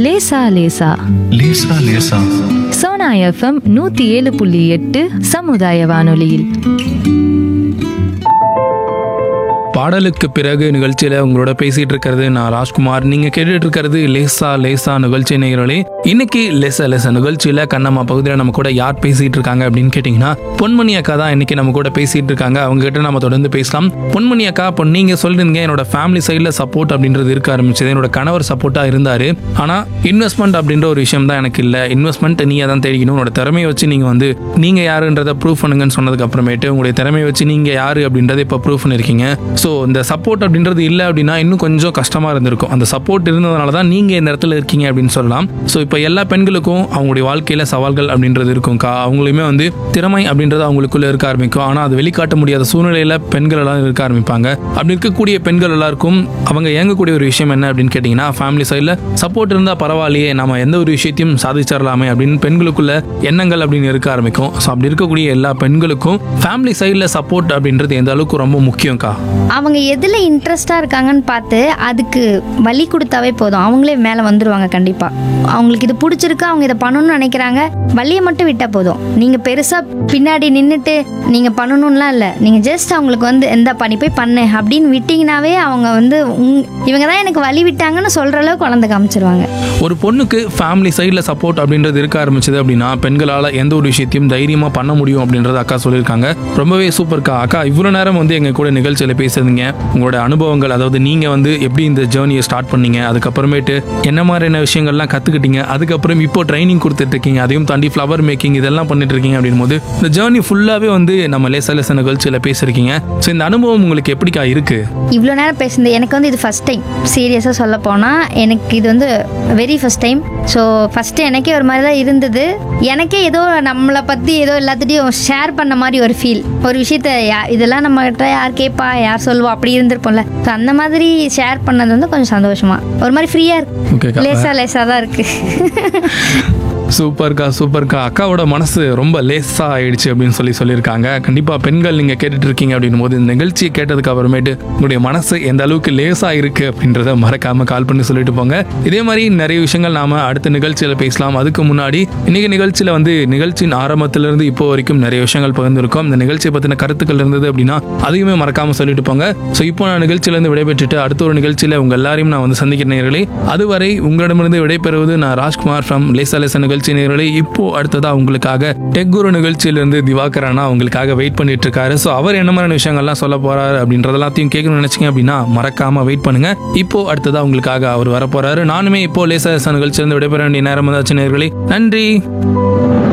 லேசா லேசா லேசா லேசா சோனா எஃப்எம் 107.8 சமுதாய வானொலியில். பாடலுக்கு பிறகு நிகழ்ச்சியில உங்களோட பேசிட்டு இருக்கிறது நான் ராஜ்குமார். நீங்க கேட்டுட்டு இருக்கிறது லேசா லேசா நிகழ்ச்சி நேயர்களே. இன்னைக்கு லேசா லேசா நிகழ்ச்சியில கண்ணம்மா பகுதியில் நம்ம கூட யார் பேசிட்டு இருக்காங்க அப்படின்னு கேட்டீங்கன்னா பொன்மணி அக்கா தான் இன்னைக்கு நம்ம கூட பேசிட்டு இருக்காங்க. அவங்க கிட்ட நம்ம தொடர்ந்து பேசலாம். பொன்மணி அக்கா, இப்போ நீங்க சொல்றீங்க என்னோட ஃபேமிலி சைட்ல சப்போர்ட் அப்படின்றது இருக்க ஆரம்பிச்சது. என்னோட கணவர் சப்போர்ட்டா இருந்தாரு, ஆனா இன்வெஸ்ட்மெண்ட் அப்படின்ற ஒரு விஷயம் தான் எனக்கு இல்லை. இன்வெஸ்ட்மெண்ட் நீங்க தான் தெரிவிக்கணும். உங்களோட திறமையை வச்சு நீங்க வந்து நீங்க யாருன்றதை ப்ரூவ் பண்ணுங்கன்னு சொன்னதுக்கு அப்புறமேட்டு உங்களுடைய திறமையை வச்சு நீங்க யாரு அப்படின்றத இப்போ ப்ரூவ் பண்ணிருக்கீங்க. ஸோ இந்த சப்போர்ட் அப்படின்றது இல்லை அப்படின்னா இன்னும் கொஞ்சம் கஷ்டமாக இருந்திருக்கும். அந்த சப்போர்ட் இருந்ததுனால தான் நீங்கள் இந்த இடத்துல இருக்கீங்க அப்படின்னு சொல்லலாம். ஸோ இப்போ எல்லா பெண்களுக்கும் அவங்களுடைய வாழ்க்கையில் சவால்கள் அப்படின்றது இருக்கும்க்கா. அவங்களுமே வந்து திறமை அப்படின்றது அவங்களுக்குள்ள இருக்க ஆரம்பிக்கும். ஆனால் அது வெளிக்காட்ட முடியாத சூழ்நிலையில் பெண்கள் எல்லாம் இருக்க ஆரம்பிப்பாங்க. அப்படி இருக்கக்கூடிய பெண்கள் எல்லாருக்கும் அவங்க இயங்கக்கூடிய ஒரு விஷயம் என்ன அப்படின்னு கேட்டிங்கன்னா, ஃபேமிலி சைடில் சப்போர்ட் இருந்தால் பரவாயில்லையே, நம்ம எந்த ஒரு விஷயத்தையும் சாதிச்சிடலாமே அப்படின்னு பெண்களுக்குள்ள எண்ணங்கள் அப்படின்னு இருக்க ஆரம்பிக்கும். ஸோ அப்படி இருக்கக்கூடிய எல்லா பெண்களுக்கும் ஃபேமிலி சைடில் சப்போர்ட் அப்படின்றது எந்த அளவுக்கு ரொம்ப முக்கியம்க்கா. அவங்க எதில் இன்ட்ரெஸ்டாக இருக்காங்கன்னு பார்த்து அதுக்கு வழி கொடுத்தாவே போதும், அவங்களே மேலே வந்துடுவாங்க. கண்டிப்பாக அவங்களுக்கு இது பிடிச்சிருக்கு, அவங்க இதை பண்ணணும்னு நினைக்கிறாங்க, வழியை மட்டும் விட்டால் போதும். நீங்கள் பெருசாக பின்னாடி நின்றுட்டு நீங்கள் பண்ணணும்லாம் இல்லை, நீங்கள் ஜஸ்ட் அவங்களுக்கு வந்து எந்த பண்ணி போய் பண்ணு அப்படின்னு விட்டிங்கனாவே அவங்க வந்து இவங்க தான் எனக்கு வழி விட்டாங்கன்னு சொல்கிற அளவுக்கு குழந்தை காமிச்சிருவாங்க. ஒரு பொண்ணுக்கு ஃபேமிலி சைடில் சப்போர்ட் அப்படின்றது இருக்க ஆரம்பிச்சது அப்படின்னா பெண்களால் எந்த ஒரு விஷயத்தையும் தைரியமாக பண்ண முடியும் அப்படின்றத அக்கா சொல்லியிருக்காங்க. ரொம்பவே சூப்பர்க்கா. அக்கா, இவ்வளோ நேரம் வந்து எங்கள் கூட நிகழ்ச்சியில் பேசுறீங்க, உங்களோட அனுபவங்கள், அதாவது நீங்கள் வந்து எப்படி இந்த ஜேர்னியை ஸ்டார்ட் பண்ணீங்க, அதுக்கப்புறமேட்டு என்ன மாதிரியான விஷயங்கள்லாம் கற்றுக்கிட்டீங்க, அதுக்கப்புறம் இப்போ ட்ரைனிங் கொடுத்துட்டு இருக்கீங்க, அதையும் தாண்டி ஃப்ளவர் மேக்கிங் இதெல்லாம் பண்ணிட்டு இருக்கீங்க அப்படின் போது இந்த ஜேர்னி ஃபுல்லாகவே வந்து நம்ம லேசா லேசா நிகழ்ச்சியில் பேசியிருக்கீங்க. ஸோ இந்த அனுபவம் உங்களுக்கு எப்படிக்கா இருக்கு? இவ்வளோ நேரம் பேசுனது எனக்கு வந்து இது ஃபஸ்ட் டைம். சீரியஸாக சொல்ல போனால் எனக்கு இது வந்து very first time. So first எனக்கே ஒரு மாதிரி தான் இருந்தது. எனக்கே ஏதோ நம்மளை பற்றி ஏதோ எல்லாத்துட்டையும் ஷேர் பண்ண மாதிரி ஒரு ஃபீல். ஒரு விஷயத்த இதெல்லாம் நம்மகிட்ட யார் கேட்பா, யார் சொல்லுவா, அப்படி இருந்திருப்போம்ல. ஸோ அந்த மாதிரி ஷேர் பண்ணது வந்து கொஞ்சம் சந்தோஷமா, ஒரு மாதிரி ஃப்ரீயாக இருக்கு. லேசாக தான் இருக்கு. சூப்பர்க்கா. அக்காவோட மனசு ரொம்ப லேஸா ஆயிடுச்சு அப்படின்னு சொல்லியிருக்காங்க. கண்டிப்பா பெண்கள் நீங்க கேட்டுட்டு இருக்கீங்க அப்படின் போது இந்த நிகழ்ச்சியை கேட்டதுக்கு அப்புறமேட்டு உங்களுடைய மனசு எந்த அளவுக்கு லேஸா இருக்கு அப்படின்றத மறக்காம கால் பண்ணி சொல்லிட்டு போங்க. இதே மாதிரி நிறைய விஷயங்கள் நாம அடுத்த நிகழ்ச்சியில பேசலாம். அதுக்கு முன்னாடி இன்னைக்கு நிகழ்ச்சியில வந்து நிகழ்ச்சியின் ஆரம்பத்திலிருந்து இப்போ வரைக்கும் நிறைய விஷயங்கள் பகிர்ந்துருக்கோம். இந்த நிகழ்ச்சியை பத்தின கருத்துக்கள் இருந்தது அப்படின்னா அதையுமே மறக்காம சொல்லிட்டு போங்க. ஸோ இப்போ நான் நிகழ்ச்சியில இருந்து விடைபெற்றுட்டு அடுத்த ஒரு நிகழ்ச்சியில உங்க எல்லாரையும் நான் வந்து சந்திக்கிறேன் நேயர்களே. அதுவரை உங்களிடமிருந்து விடைபெறுவது நான் ராஜ்குமார் ஃப்ரம் லேசா லேசா நிகழ்ச்சி நேயர்களே. இப்போ அடுத்ததா உங்களுக்காக டெக் குரு நிகழ்ச்சியிலிருந்து திவாகரனா உங்களுக்காக வெயிட் பண்ணிட்டு இருக்காரு. ஸோ அவர் என்ன மாதிரியான விஷயங்கள்லாம் சொல்ல போறாரு அப்படின்றதெல்லாத்தையும் கேட்கணும்னு நினைச்சீங்க அப்படின்னா மறக்காம வெயிட் பண்ணுங்க. இப்போ அடுத்ததா உங்களுக்காக அவர் வரப்போறாரு. நானுமே இப்போ லேசா லேசா நிகழ்ச்சியிலிருந்து விடைபெற வேண்டிய நேரம் வந்தாச்சு நேயர்களே. நன்றி.